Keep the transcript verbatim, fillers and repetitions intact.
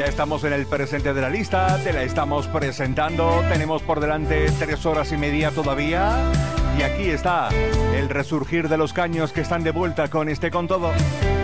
Ya estamos en el presente de la lista, te la estamos presentando, tenemos por delante tres horas y media todavía y aquí está el resurgir de los caños que están de vuelta con este Con Todo.